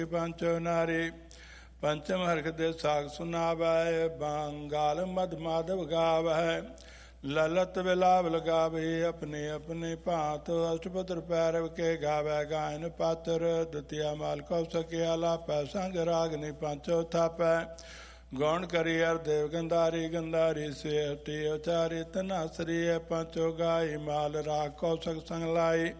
ਪੰਚੋ ਨਾਰੀ ਪੰਚਮ ਹਰਖ ਦੇ ਸਾਖ ਸੁਨਾਵੈ ਬੰਗਾਲ ਮਦ ਮਾਧਵ ਗਾਵੈ ललत विलाप लगावे अपने अपने भांत अष्टपुत्र पैरव के गावै गायन पात्र द्वितीय माल कौशके आलापै संग रागनि पंचो थापै गौण करी हर देव गंधारी गंधारी सेहती उचारी तनासरी पंचो गाई माल राग कौशक संग लाई